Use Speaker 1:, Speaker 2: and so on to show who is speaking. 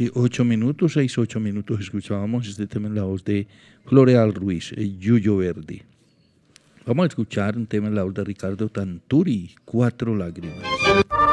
Speaker 1: Sí, 8 minutos, 8 minutos. Escuchábamos este tema en la voz de Floreal Ruiz, el Yuyo Verdi. Vamos a escuchar un tema en la voz de Ricardo Tanturi, Cuatro lágrimas.